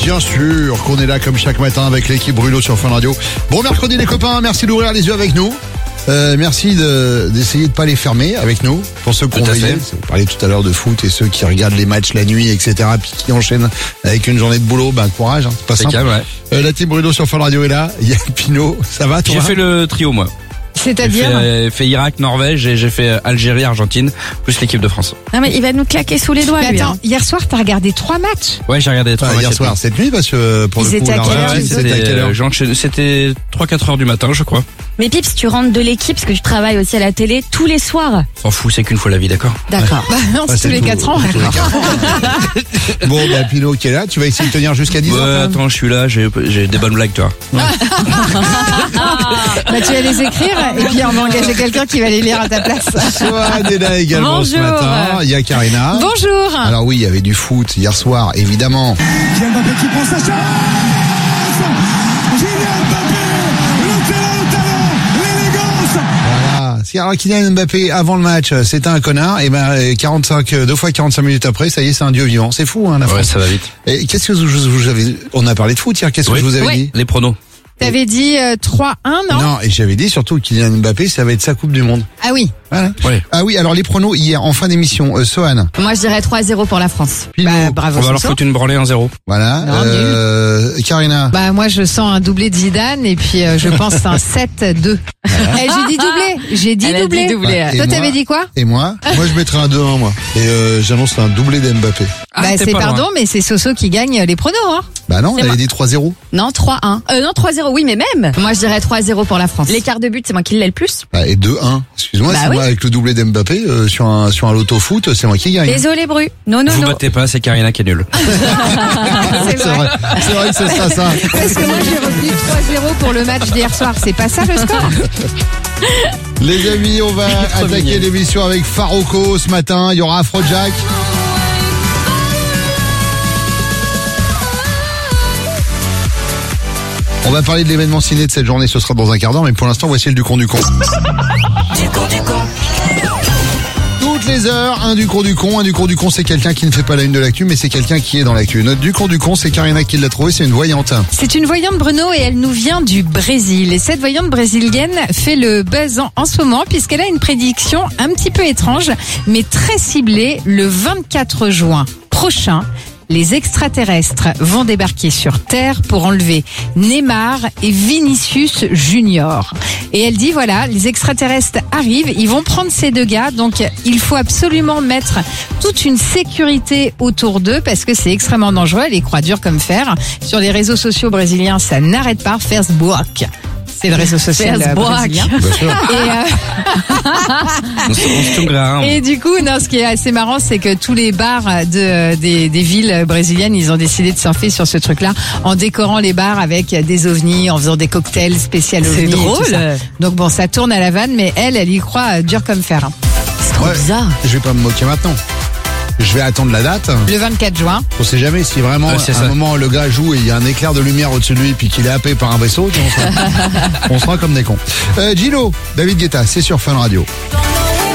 bien sûr qu'on est là comme chaque matin avec l'équipe Bruno sur Fun Radio. Bon mercredi les copains, merci d'ouvrir les yeux avec nous. Merci d'essayer de pas les fermer avec nous. Pour ceux qui ont veillé, vous parliez tout à l'heure de foot et ceux qui regardent les matchs la nuit, etc. Puis qui enchaînent avec une journée de boulot, courage, c'est pas simple. Calme, ouais. La team Bruno sur Fun Radio est là. Il y a Pino, ça va toi? J'ai fait le trio moi. C'est-à-dire J'ai fait Irak, Norvège et j'ai fait Algérie, Argentine, plus l'équipe de France. Non mais il va nous claquer sous les doigts. Mais lui, attends, hein. hier soir t'as regardé 3 matchs. Ouais, j'ai regardé les 3 matchs hier soir, cette nuit, parce que pour Ils le coup, étaient à quelle heure, l'Argentine, c'était à quelle heure? C'était 3-4 heures du matin, je crois. Mais Pips, tu rentres de l'équipe parce que tu travailles aussi à la télé tous les soirs. S'en fout, c'est qu'une fois la vie, d'accord? D'accord. Non, c'est tous les 4 ans. Bon, Pino qui est là, tu vas essayer de tenir jusqu'à 10 Ouais, heures. attends, je suis là, j'ai des bonnes blagues, toi. Tu vas les écrire et puis on va engager quelqu'un qui va les lire à ta place. Sohan est là également ce Bonjour. matin. Il y a Karina. Bonjour. Alors oui, il y avait du foot hier soir, évidemment. Kylian Mbappé qui prend sa chance. Kylian Mbappé, le talent, l'élégance. Voilà. Si alors Kylian Mbappé avant le match, c'était un connard, et 2 fois 45 minutes après, ça y est, c'est un dieu vivant. C'est fou, hein, la Ouais, France. ça va vite. Et qu'est-ce que vous avez, on a parlé de foot hier, qu'est-ce que Oui. je vous avais Oui. dit? Les pronos. T'avais dit 3-1, non? Non, et j'avais dit surtout Kylian Mbappé, ça va être sa Coupe du Monde. Ah oui. Voilà. Ouais. Ah oui, alors les pronos hier, en fin d'émission, Sohan. Moi je dirais 3-0 pour la France. Pino. Bravo. On va leur Soso. foutre une branlée 1-0. Voilà. Non, Karina. Moi je sens un doublé de Zidane et puis je pense un 7-2. J'ai dit doublé. J'ai dit Elle a doublé. dit doublé. Et Toi moi t'avais dit quoi? Et moi je mettrais un 2-1, moi. Et j'annonce un doublé d'Mbappé. T'es C'est pas loin. pardon, mais c'est Soso qui gagne les pronos, hein. Bah non, C'est on avait moi. dit 3-0. Non, 3-1. Non, 3-0, oui, mais même. Moi je dirais 3-0 pour la France. L'écart de but, c'est moi qui l'ai le plus. Et 2-1. Excuse-moi, Bah c'est oui. moi avec le doublé d'Mbappé sur un loto foot, c'est moi qui gagne. Désolé, Bru. Non. Vous battez pas, c'est Karina qui est nulle. C'est vrai que ce sera ça. Parce que moi j'ai retenu 3-0 pour le match d'hier soir. C'est pas ça le score? Les amis, on va attaquer l'émission avec Faroko ce matin. Il y aura Afrojack. On va parler de l'événement ciné de cette journée, ce sera dans un quart d'heure, mais pour l'instant, voici le Ducon du con. Toutes les heures, un Ducon du con. Un Ducon du con, c'est quelqu'un qui ne fait pas la une de l'actu, mais c'est quelqu'un qui est dans l'actu. Notre Ducon du con, c'est Karina qui l'a trouvé, c'est une voyante. C'est une voyante Bruno et elle nous vient du Brésil. Et cette voyante brésilienne fait le buzz en ce moment puisqu'elle a une prédiction un petit peu étrange, mais très ciblée le 24 juin prochain. Les extraterrestres vont débarquer sur Terre pour enlever Neymar et Vinicius Junior. Et elle dit voilà, les extraterrestres arrivent, ils vont prendre ces 2 gars, donc il faut absolument mettre toute une sécurité autour d'eux parce que c'est extrêmement dangereux, elle y croit dur comme fer. Sur les réseaux sociaux brésiliens, ça n'arrête pas, Facebook. C'est le réseau social brésilien. Bien sûr. Et du coup, non, ce qui est assez marrant, c'est que tous les bars des villes brésiliennes, ils ont décidé de surfer sur ce truc-là, en décorant les bars avec des ovnis, en faisant des cocktails spécial ovnis. C'est et tout drôle. ça. Donc bon, ça tourne à la vanne, mais elle y croit dur comme fer. C'est trop Ouais. bizarre. Je vais pas me moquer maintenant. Je vais attendre la date. Le 24 juin. On sait jamais si vraiment Ouais, c'est à un ça. moment le gars joue et il y a un éclair de lumière au-dessus de lui puis qu'il est happé par un vaisseau, on sera comme des cons. Gilo, David Guetta, c'est sur Fun Radio. Dans